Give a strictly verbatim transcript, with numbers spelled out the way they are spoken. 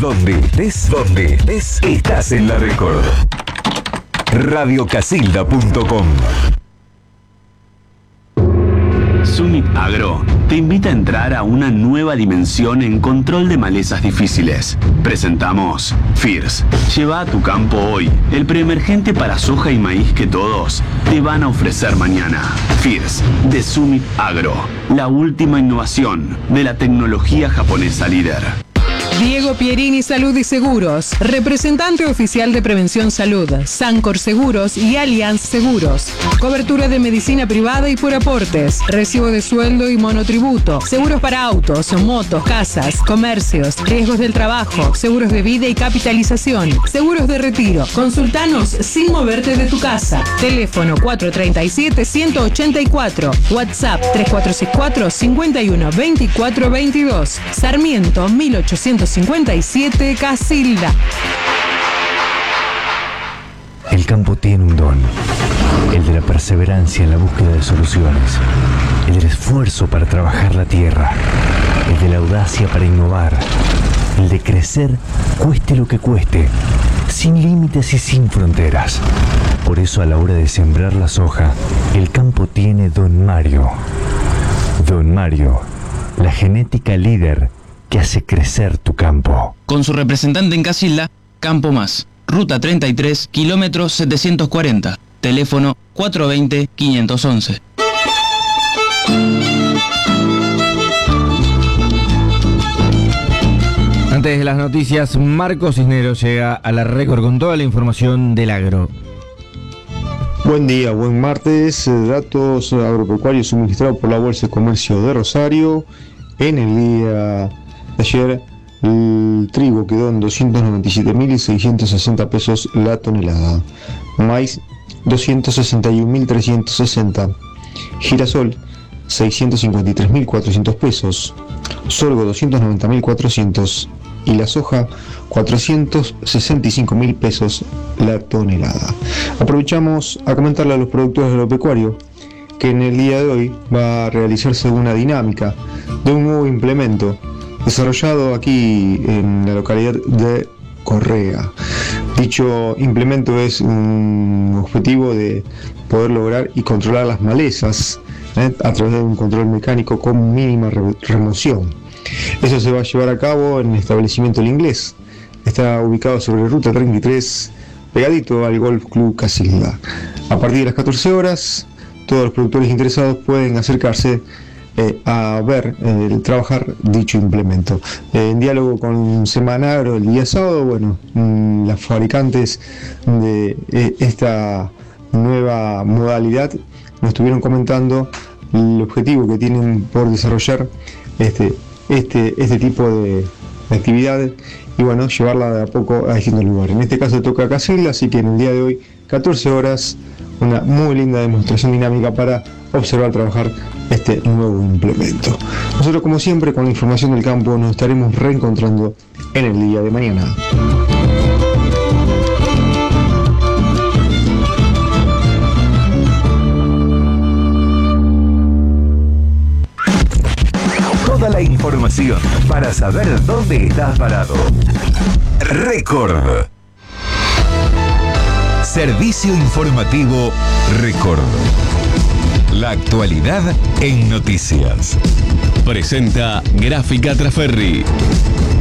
Donde estés, donde estés, estás en la Record. radio casilda punto com. Summit Agro te invita a entrar a una nueva dimensión en control de malezas difíciles. Presentamos Fierce. Lleva a tu campo hoy el preemergente para soja y maíz que todos te van a ofrecer mañana. Fierce de Summit Agro, la última innovación de la tecnología japonesa líder. Diego Pierini Salud y Seguros, representante oficial de Prevención Salud, Sancor Seguros y Allianz Seguros. Cobertura de medicina privada y por aportes, recibo de sueldo y monotributo, seguros para autos, motos, casas, comercios, riesgos del trabajo, seguros de vida y capitalización, seguros de retiro. Consultanos sin moverte de tu casa. Teléfono cuatro tres siete, uno ocho cuatro, WhatsApp tres cuatro seis cuatro, cinco uno dos cuatro dos dos, Sarmiento mil ochocientos cincuenta y siete, Casilda. El campo tiene un don, el de la perseverancia en la búsqueda de soluciones, el del esfuerzo para trabajar la tierra, el de la audacia para innovar, el de crecer cueste lo que cueste, sin límites y sin fronteras. Por eso a la hora de sembrar la soja, el campo tiene Don Mario. Don Mario, la genética líder que hace crecer tu campo. Con su representante en Casilda, Campo Más. Ruta treinta y tres, kilómetro setecientos cuarenta. Teléfono cuatro dos cero, cinco uno uno. Antes de las noticias, Marco Cisneros llega a la Record con toda la información del agro. Buen día, buen martes. Datos agropecuarios suministrados por la Bolsa de Comercio de Rosario. En el día de ayer, el trigo quedó en doscientos noventa y siete mil seiscientos sesenta pesos la tonelada. Maíz, doscientos sesenta y un mil trescientos sesenta. Girasol, seiscientos cincuenta y tres mil cuatrocientos pesos. Sorgo, doscientos noventa mil cuatrocientos. Y la soja, cuatrocientos sesenta y cinco mil pesos la tonelada. Aprovechamos a comentarle a los productores agropecuarios que en el día de hoy va a realizarse una dinámica de un nuevo implemento desarrollado aquí en la localidad de Correa. Dicho implemento es un objetivo de poder lograr y controlar las malezas ¿eh? a través de un control mecánico con mínima re- remoción. Eso se va a llevar a cabo en el establecimiento El Inglés. Está ubicado sobre Ruta treinta y tres, pegadito al Golf Club Casilda. A partir de las catorce horas, todos los productores interesados pueden acercarse eh, a ver, eh, trabajar dicho implemento. Eh, en diálogo con Semanagro el día sábado, bueno, mmm, las fabricantes de eh, esta nueva modalidad nos estuvieron comentando el objetivo que tienen por desarrollar este, este, este tipo de actividades y bueno, llevarla de a poco a distintos lugares. En este caso toca Casilda, así que en el día de hoy, catorce horas, una muy linda demostración dinámica para observar trabajar este nuevo implemento. Nosotros, como siempre, con la información del campo nos estaremos reencontrando en el día de mañana. Toda la información para saber dónde estás parado. Record. Servicio informativo Record. La actualidad en noticias. Presenta Gráfica Traferri.